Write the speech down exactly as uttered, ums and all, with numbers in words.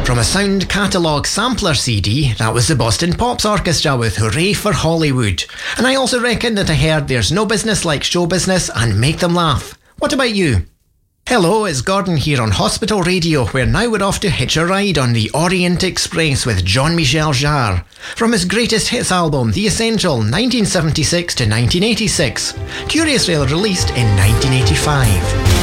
From a sound catalogue sampler C D, that was the Boston Pops Orchestra with Hooray for Hollywood. And I also reckon that I heard There's No Business Like Show Business and Make Them Laugh. What about you? Hello, it's Gordon here on Hospital Radio, where now we're off to hitch a ride on the Orient Express with Jean-Michel Jarre. From his greatest hits album, The Essential, nineteen seventy-six to nineteen eighty-six. Curiously released in nineteen eighty-five.